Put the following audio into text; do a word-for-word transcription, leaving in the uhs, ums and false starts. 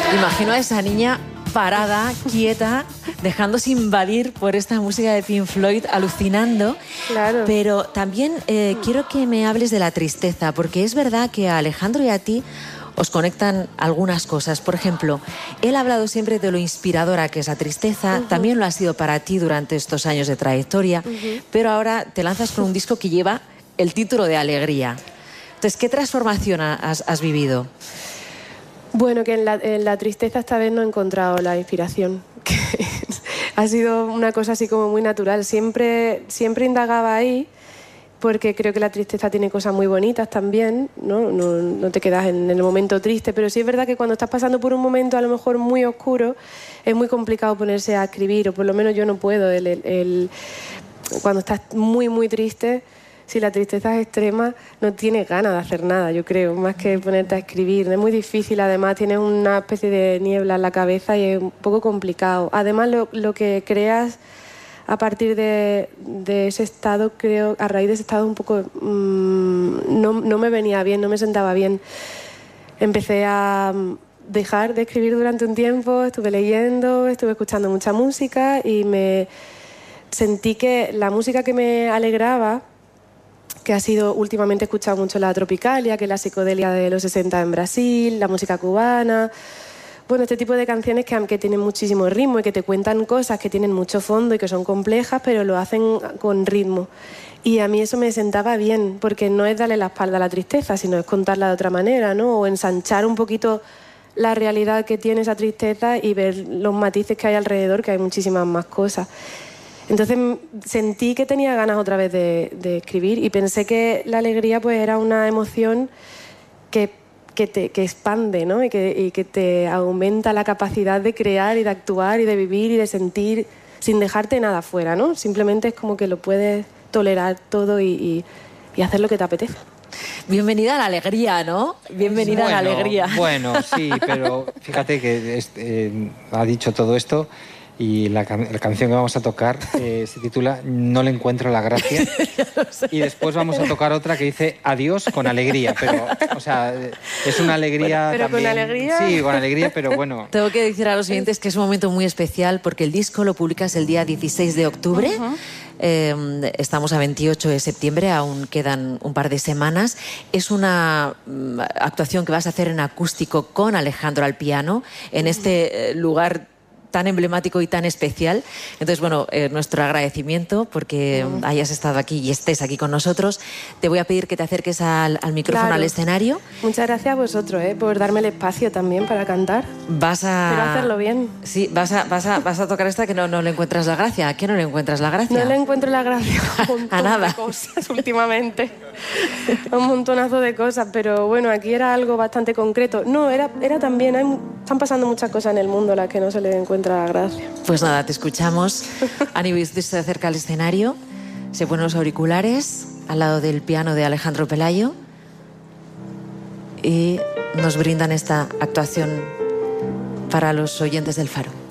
Imagino a esa niña parada, quieta, dejándose invadir por esta música de Pink Floyd, alucinando. Claro. Pero también eh, quiero que me hables de la tristeza, porque es verdad que a Alejandro y a ti os conectan algunas cosas. Por ejemplo, él ha hablado siempre de lo inspiradora que es la tristeza, uh-huh. También lo ha sido para ti durante estos años de trayectoria, uh-huh. Pero ahora te lanzas con un disco que lleva el título de Alegría. Entonces, ¿qué transformación has, has vivido? Bueno, que en la, en la tristeza esta vez no he encontrado la inspiración. Que ha sido una cosa así como muy natural. Siempre, siempre indagaba ahí, porque creo que la tristeza tiene cosas muy bonitas también, ¿no? No, no te quedas en el momento triste, pero sí es verdad que cuando estás pasando por un momento a lo mejor muy oscuro, es muy complicado ponerse a escribir, o por lo menos yo no puedo. El, el, el, cuando estás muy, muy triste, si la tristeza es extrema, no tienes ganas de hacer nada, yo creo, más que ponerte a escribir. Es muy difícil, además tienes una especie de niebla en la cabeza y es un poco complicado. Además, lo, lo que creas a partir de, de ese estado, creo, a raíz de ese estado un poco mmm, no, no me venía bien, no me sentaba bien. Empecé a dejar de escribir durante un tiempo, estuve leyendo, estuve escuchando mucha música y me sentí que la música que me alegraba, que ha sido últimamente he escuchado mucho la tropicalia, que es la psicodelia de los sesenta en Brasil, la música cubana. Bueno, este tipo de canciones que, que tienen muchísimo ritmo y que te cuentan cosas que tienen mucho fondo y que son complejas, pero lo hacen con ritmo. Y a mí eso me sentaba bien, porque no es darle la espalda a la tristeza, sino es contarla de otra manera, ¿no? O ensanchar un poquito la realidad que tiene esa tristeza y ver los matices que hay alrededor, que hay muchísimas más cosas. Entonces sentí que tenía ganas otra vez de, de escribir y pensé que la alegría pues era una emoción que, que, te, que expande, ¿no? y, que, y que te aumenta la capacidad de crear y de actuar y de vivir y de sentir sin dejarte nada fuera, ¿no? Simplemente es como que lo puedes tolerar todo y, y, y hacer lo que te apetece. Bienvenida a la alegría, ¿no? Bienvenida bueno, a la alegría. Bueno, sí, pero fíjate que eh, ha dicho todo esto. Y la, can la canción que vamos a tocar eh, se titula No le encuentro la gracia. Y después vamos a tocar otra que dice Adiós con alegría. Pero, o sea, es una alegría ¿Pero también... con alegría? Sí, con alegría, pero bueno... Tengo que decir a los oyentes que es un momento muy especial porque el disco lo publicas el día dieciséis de octubre. Uh-huh. Eh, estamos a veintiocho de septiembre, aún quedan un par de semanas. Es una um, actuación que vas a hacer en acústico con Alejandro al piano en este eh, lugar tan emblemático y tan especial. Entonces, bueno, eh, nuestro agradecimiento porque mm. hayas estado aquí y estés aquí con nosotros. Te voy a pedir que te acerques al, al micrófono, claro. Al escenario. Muchas gracias a vosotros, ¿eh? por darme el espacio también para cantar. Vas a... Pero hacerlo bien. Sí, vas a, vas a, vas a tocar esta que no, no le encuentras la gracia. ¿A qué no le encuentras la gracia? No le encuentro la gracia a un montón a nada. de cosas últimamente. Un montonazo de cosas, pero bueno, aquí era algo bastante concreto. No, era, era también... Hay, están pasando muchas cosas en el mundo a las que no se le encuentra la gracia. Pues nada, te escuchamos. Ani, se acerca al escenario, se pone los auriculares al lado del piano de Alejandro Pelayo y nos brindan esta actuación para los oyentes del Faro.